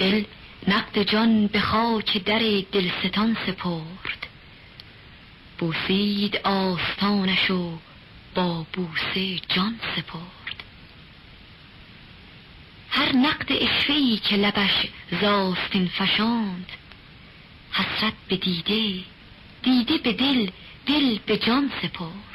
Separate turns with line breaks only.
دل نقد جان به خاک در دلستان سپرد، بوسید آستانش و با بوسه جان سپرد. هر نقد عشوه‌ای که لبش زاستین فشاند، حسرت به دیده، دیده به دل، دل به جان سپرد.